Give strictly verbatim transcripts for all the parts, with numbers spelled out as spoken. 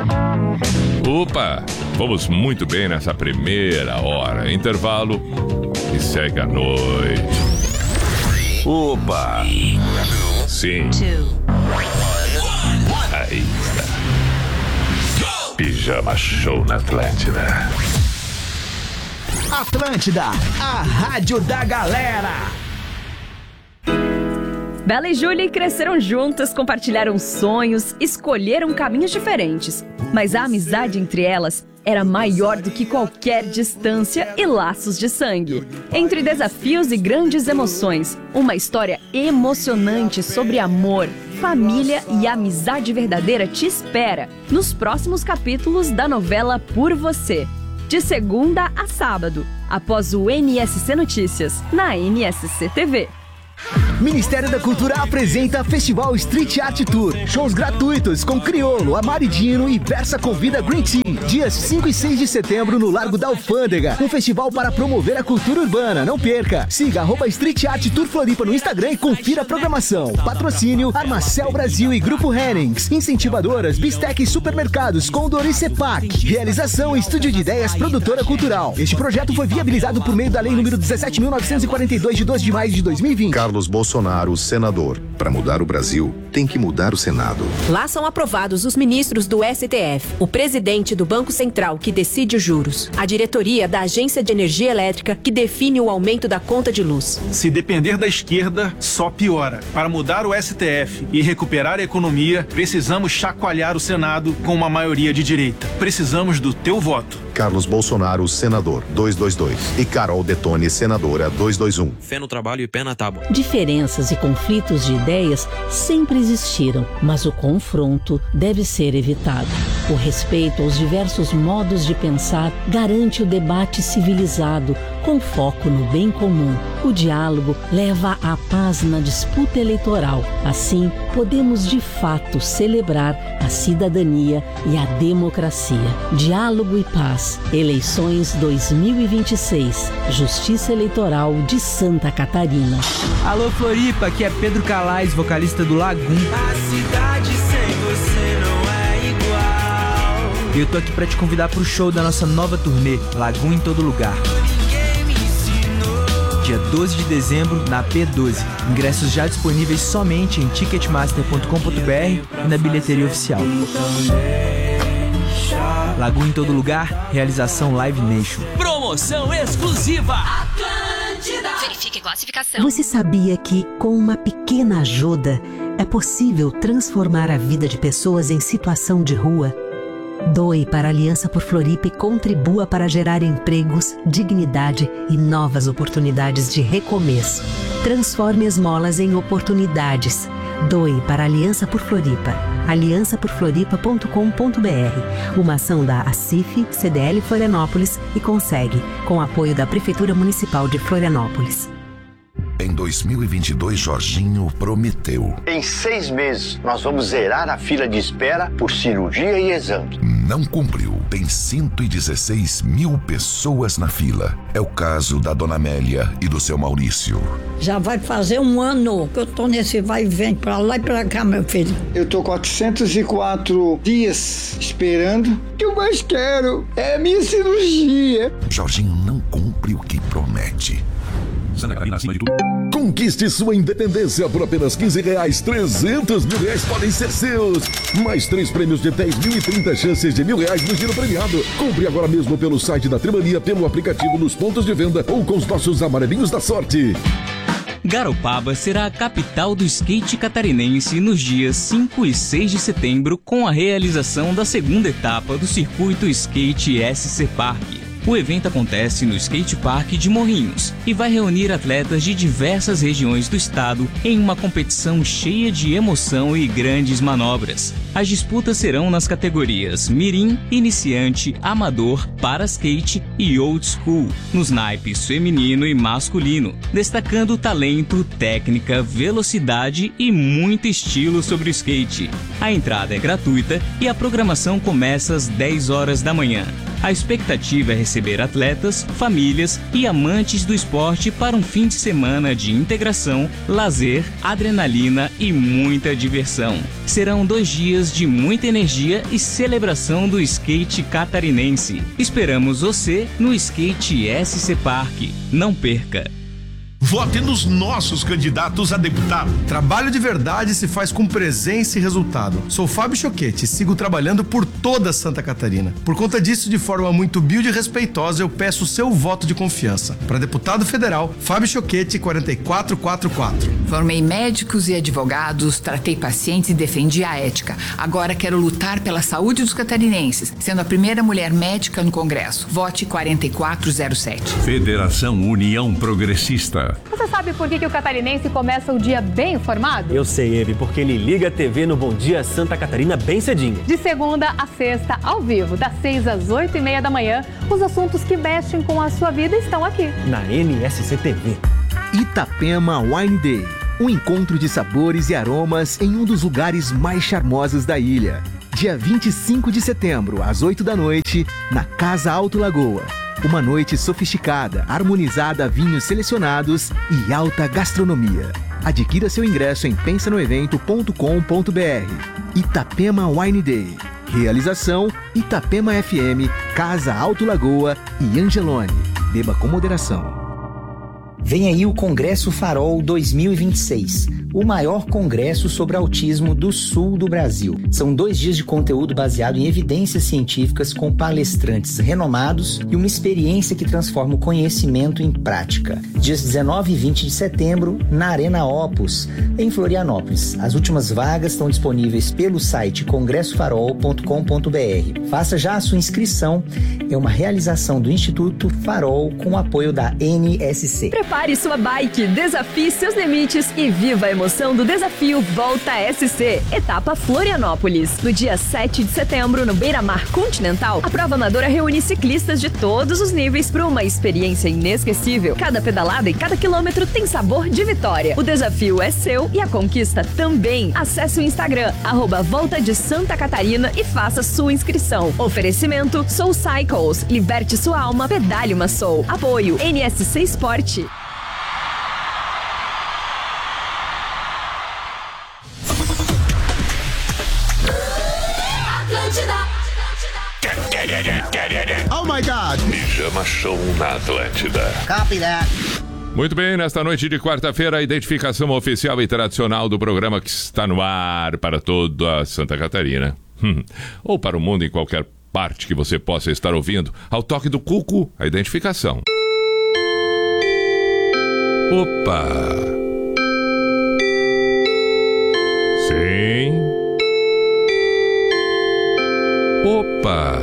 Opa, vamos muito bem nessa primeira hora. Intervalo e segue a noite. Opa! Sim. Aí está. Pijama Show na Atlântida. Atlântida, a rádio da galera. Bela e Julie cresceram juntas, compartilharam sonhos, escolheram caminhos diferentes. Mas a amizade entre elas era maior do que qualquer distância e laços de sangue. Entre desafios e grandes emoções, uma história emocionante sobre amor, família e amizade verdadeira te espera nos próximos capítulos da novela Por Você. De segunda a sábado, após o M S C Notícias, na M S C T V. Ministério da Cultura apresenta Festival Street Art Tour. Shows gratuitos com Criolo, Amaridino e Versa Convida Green Tea. Dias cinco e seis de setembro no Largo da Alfândega. Um festival para promover a cultura urbana. Não perca. Siga arroba Street Art Tour Floripa no Instagram e confira a programação. Patrocínio Armacel Brasil e Grupo Hennings. Incentivadoras Bistec Supermercados, Condor e Cepac. Realização Estúdio de Ideias Produtora Cultural. Este projeto foi viabilizado por meio da Lei número dezessete mil novecentos e quarenta e dois de doze de maio de dois mil e vinte. Carlos Bolsonaro, senador. Para mudar o Brasil, tem que mudar o Senado. Lá são aprovados os ministros do S T F, o presidente do Banco Central, que decide os juros, a diretoria da Agência de Energia Elétrica, que define o aumento da conta de luz. Se depender da esquerda, só piora. Para mudar o S T F e recuperar a economia, precisamos chacoalhar o Senado com uma maioria de direita. Precisamos do teu voto. Carlos Bolsonaro, senador, duzentos e vinte e dois. E Carol Detone, senadora, duzentos e vinte e um. Fé no trabalho e pé na tábua. Diferenças e conflitos de ideias sempre existiram, mas o confronto deve ser evitado. O respeito aos diversos modos de pensar garante o debate civilizado, com foco no bem comum. O diálogo leva à paz na disputa eleitoral. Assim, podemos de fato celebrar a cidadania e a democracia. Diálogo e paz. Eleições dois mil e vinte e seis. Justiça Eleitoral de Santa Catarina. Alô Floripa, aqui é Pedro Calais, vocalista do Lagum. A cidade sem você não é igual. E eu tô aqui pra te convidar pro show da nossa nova turnê, Lagum em Todo Lugar. Dia doze de dezembro, na P doze. Ingressos já disponíveis somente em ticketmaster ponto com ponto b r e na bilheteria oficial. Lagum em Todo Lugar, realização Live Nation. Promoção exclusiva. Atlântida. Verifique classificação. Você sabia que, com uma pequena ajuda, é possível transformar a vida de pessoas em situação de rua? Doe para a Aliança por Floripa e contribua para gerar empregos, dignidade e novas oportunidades de recomeço. Transforme esmolas em oportunidades. Doe para a Aliança por Floripa. aliança por floripa ponto com ponto b r. Uma ação da ACIF, C D L Florianópolis e Consegue, com apoio da Prefeitura Municipal de Florianópolis. Em dois mil e vinte e dois, Jorginho prometeu. Em seis meses, nós vamos zerar a fila de espera por cirurgia e exame. Não cumpriu. Tem cento e dezesseis mil pessoas na fila. É o caso da dona Amélia e do seu Maurício. Já vai fazer um ano que eu tô nesse vai e vem pra lá e pra cá, meu filho. Eu tô quatrocentos e quatro dias esperando. O que eu mais quero é a minha cirurgia. Jorginho não cumpre o que promete. Santa Catarina acima de tudo. Conquiste sua independência por apenas quinze reais. trezentos mil reais podem ser seus. Mais três prêmios de dez mil e trinta chances de mil reais no giro premiado. Compre agora mesmo pelo site da Trimania, pelo aplicativo nos pontos de venda ou com os nossos amarelinhos da sorte. Garopaba será a capital do skate catarinense nos dias cinco e seis de setembro, com a realização da segunda etapa do Circuito Skate S C Park. O evento acontece no Skate Park de Morrinhos e vai reunir atletas de diversas regiões do estado em uma competição cheia de emoção e grandes manobras. As disputas serão nas categorias Mirim, Iniciante, Amador, Para Skate e Old School, nos naipes feminino e masculino, destacando talento, técnica, velocidade e muito estilo sobre o skate. A entrada é gratuita e a programação começa às dez horas da manhã. A expectativa é receber atletas, famílias e amantes do esporte para um fim de semana de integração, lazer, adrenalina e muita diversão. Serão dois dias de muita energia e celebração do skate catarinense. Esperamos você no Skate S C Park. Não perca! Vote nos nossos candidatos a deputado. Trabalho de verdade se faz com presença e resultado. Sou Fábio Choquete e sigo trabalhando por toda Santa Catarina. Por conta disso, de forma muito humilde e respeitosa, eu peço o seu voto de confiança. Para deputado federal, Fábio Choquete, quatro quatro quatro quatro. Formei médicos e advogados, tratei pacientes e defendi a ética. Agora quero lutar pela saúde dos catarinenses, sendo a primeira mulher médica no Congresso. Vote quatro quatro zero sete. Federação União Progressista. Você sabe por que, que o catarinense começa o dia bem informado? Eu sei, Eve, porque ele liga a T V no Bom Dia Santa Catarina bem cedinho. De segunda a sexta, ao vivo, das seis às oito e meia da manhã, os assuntos que mexem com a sua vida estão aqui. Na N S C T V. Itapema Wine Day. Um encontro de sabores e aromas em um dos lugares mais charmosos da ilha. Dia vinte e cinco de setembro, às oito da noite, na Casa Alto Lagoa. Uma noite sofisticada, harmonizada a vinhos selecionados e alta gastronomia. Adquira seu ingresso em pensa no evento ponto com ponto b r. Itapema Wine Day. Realização Itapema F M, Casa Alto Lagoa e Angelone. Beba com moderação. Vem aí o Congresso Farol dois mil e vinte e seis, o maior congresso sobre autismo do sul do Brasil. São dois dias de conteúdo baseado em evidências científicas com palestrantes renomados e uma experiência que transforma o conhecimento em prática. Dias dezenove e vinte de setembro, na Arena Opus, em Florianópolis. As últimas vagas estão disponíveis pelo site congresso farol ponto com ponto b r. Faça já a sua inscrição. É uma realização do Instituto Farol com o apoio da N S C. Prepare sua bike, desafie seus limites e viva a emoção do desafio Volta S C, etapa Florianópolis. No dia sete de setembro, no Beira-Mar Continental, a prova amadora reúne ciclistas de todos os níveis para uma experiência inesquecível. Cada pedalada e cada quilômetro tem sabor de vitória. O desafio é seu e a conquista também. Acesse o Instagram, arroba Volta de Santa Catarina e faça sua inscrição. Oferecimento Soul Cycles. Liberte sua alma, pedale uma Soul. Apoio N S C Esporte. Oh my God! Pijama Show na Atlântida. Copy that. Muito bem, nesta noite de quarta-feira, a identificação oficial e tradicional do programa que está no ar para toda Santa Catarina. Hum. Ou para o mundo em qualquer parte que você possa estar ouvindo. Ao toque do cuco, a identificação. Opa! Sim. Opa!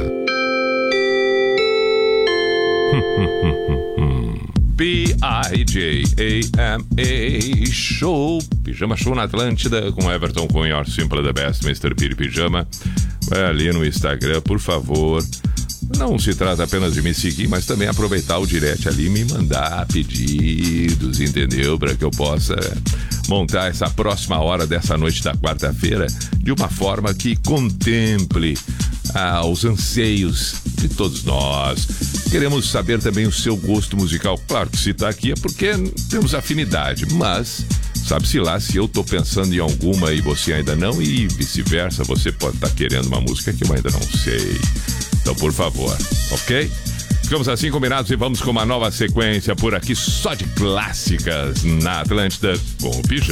P I J A M A Show, Pijama Show na Atlântida, com Everton Cunha, Your Simple the Best, mister Piri Pijama. Vai ali no Instagram, por favor. Não se trata apenas de me seguir, mas também aproveitar o direct ali e me mandar pedidos, entendeu? Para que eu possa montar essa próxima hora dessa noite da quarta-feira de uma forma que contemple ah, os anseios de todos nós. Queremos saber também o seu gosto musical. Claro que se está aqui é porque temos afinidade, mas sabe-se lá se eu estou pensando em alguma e você ainda não, e vice-versa, você pode estar tá querendo uma música que eu ainda não sei. Então, por favor, ok? Ficamos assim combinados e vamos com uma nova sequência por aqui, só de clássicas na Atlântida com o Pijama.